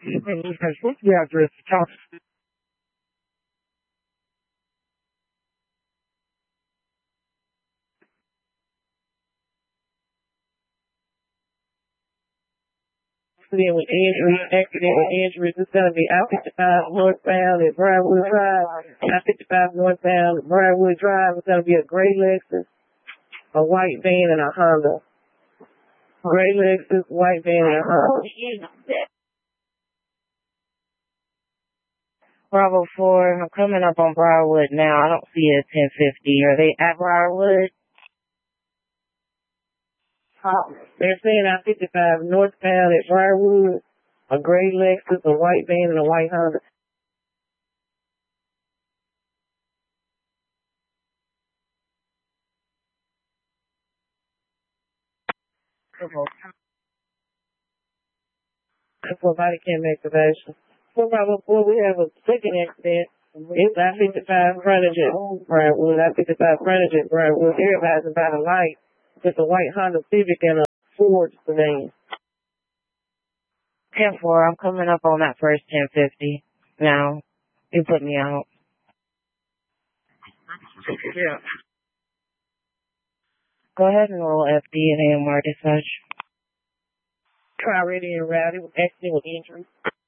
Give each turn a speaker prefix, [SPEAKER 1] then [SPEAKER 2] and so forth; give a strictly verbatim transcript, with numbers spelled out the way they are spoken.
[SPEAKER 1] And he says, what's the address to talk to? Accident with injury, accident with injuries. It's going to be I fifty-five northbound at Briarwood Drive. I fifty-five northbound at Briarwood Drive. It's going to be a gray Lexus, a white van, and a Honda. Gray Lexus, white van, and a Honda.
[SPEAKER 2] Bravo four, I'm coming up on Briarwood now. I don't see a ten fifty. Are they at Briarwood?
[SPEAKER 1] Oh, they're saying I fifty-five northbound at Briarwood, a gray Lexus, a white van, and a white Honda. For body cam activation. So Bravo four, we have a second accident. It's I fifty-five frontage at Briarwood, I fifty-five frontage at Briarwood. Everybody's about a light. It's a white Honda Civic and a Ford sedan.
[SPEAKER 2] ten four, I'm coming up on that first ten fifty. Now, you put me out.
[SPEAKER 1] Yeah.
[SPEAKER 2] Go ahead and roll F D and A M R dispatch.
[SPEAKER 1] Try ready and rowdy with accident with injury.